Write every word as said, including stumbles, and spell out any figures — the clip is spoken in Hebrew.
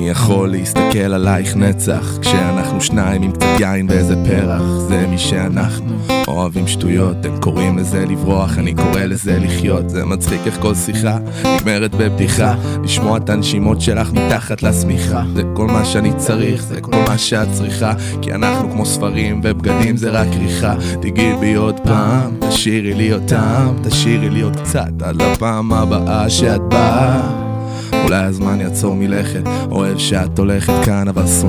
אני יכול להסתכל עלייך נצח כשאנחנו שניים עם קצת יין ואיזה פרח. זה מי שאנחנו, אוהבים שטויות, הם קוראים לזה לברוח, אני קורא לזה לחיות. זה מצחיק איך כל שיחה נגמרת בבדיחה, לשמוע את הנשימות שלך מתחת לשמיכה. זה כל מה שאני צריך, זה כל מה שאת צריכה, כי אנחנו כמו ספרים ובגדים זה רק כריכה. תגיעי בי עוד פעם, תשאירי לי אותם, תשאירי לי עוד קצת עד לפעם הבאה שאת באה. אולי הזמן יעצור מלכת, אוהב שאת הולכת כאן אבל שונא